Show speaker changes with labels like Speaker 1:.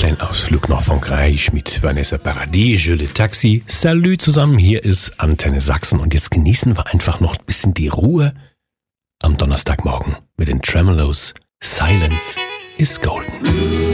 Speaker 1: Ein Ausflug nach Frankreich mit Vanessa Paradis, Je le Taxi. Salut zusammen, hier ist Antenne Sachsen und jetzt genießen wir einfach noch ein bisschen die Ruhe am Donnerstagmorgen mit den Tremolos. Silence is golden.